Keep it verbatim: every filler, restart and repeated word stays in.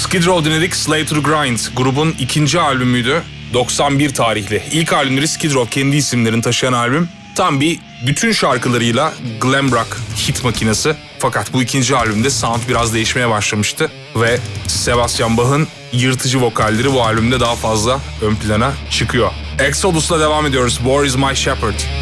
Skid Row dinledik, Slave to the Grind. Grubun ikinci albümüydü. doksan bir tarihli. İlk albümleri Skid Row, kendi isimlerini taşıyan albüm. Tam bir bütün şarkılarıyla glam rock hit makinesi. Fakat bu ikinci albümde sound biraz değişmeye başlamıştı. Ve Sebastian Bach'ın yırtıcı vokalleri bu albümde daha fazla ön plana çıkıyor. Exodus'la devam ediyoruz. War is my shepherd.